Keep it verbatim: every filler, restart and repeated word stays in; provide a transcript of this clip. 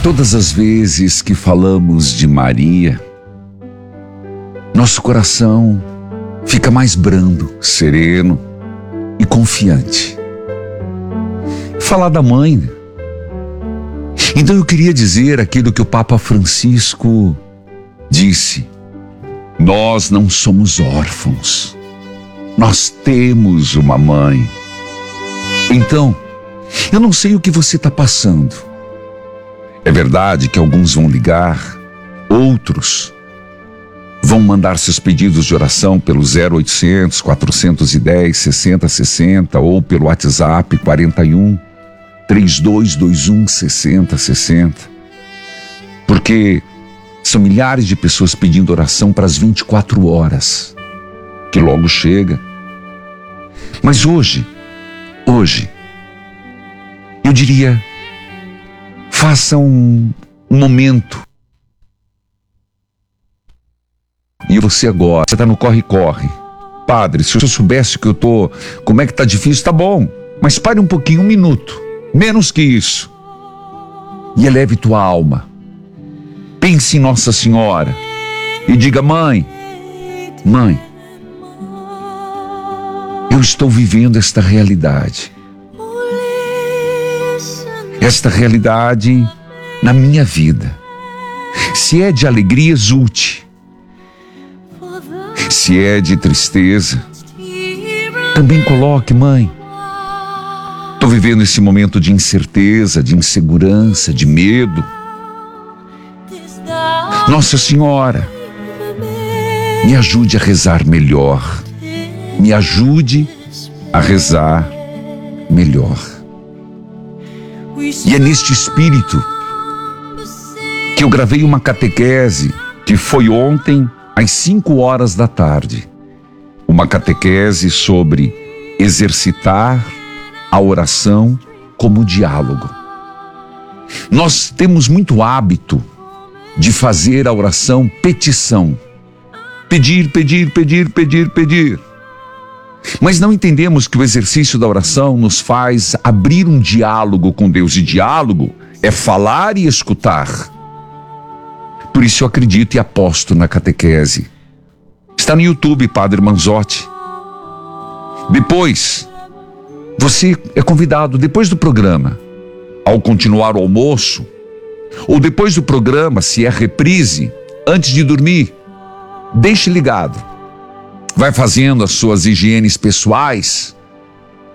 Todas as vezes que falamos de Maria, nosso coração fica mais brando, sereno e confiante. Falar da mãe. Então eu queria dizer aquilo que o Papa Francisco disse: nós não somos órfãos, nós temos uma mãe. Então, eu não sei o que você está passando. É verdade que alguns vão ligar, outros vão mandar seus pedidos de oração pelo zero oitocentos, quatrocentos e dez, sessenta sessenta ou pelo WhatsApp quarenta e um, trinta e dois vinte e um, sessenta sessenta. Porque são milhares de pessoas pedindo oração para as vinte e quatro horas, que logo chega. Mas hoje, hoje, eu diria, faça um, um momento. E você agora, você está no corre-corre. Padre, se eu soubesse que eu tô, como é que tá difícil, tá bom. Mas pare um pouquinho, um minuto. Menos que isso. E eleve tua alma. Pense em Nossa Senhora. E diga: mãe, mãe, eu estou vivendo esta realidade. Esta realidade na minha vida. Se é de alegria, exulte. Se é de tristeza, também coloque: mãe, estou vivendo esse momento de incerteza, de insegurança, de medo. Nossa Senhora, me ajude a rezar melhor. Me ajude a rezar melhor. E é neste espírito que eu gravei uma catequese que foi ontem às cinco horas da tarde. Uma catequese sobre exercitar a oração como diálogo. Nós temos muito hábito de fazer a oração petição. Pedir, pedir, pedir, pedir, pedir. Mas não entendemos que o exercício da oração nos faz abrir um diálogo com Deus. E diálogo é falar e escutar. Por isso eu acredito e aposto na catequese. Está no YouTube, Padre Manzotti. Depois, você é convidado, depois do programa, ao continuar o almoço, ou depois do programa, se é reprise, antes de dormir, deixe ligado. Vai fazendo as suas higienes pessoais,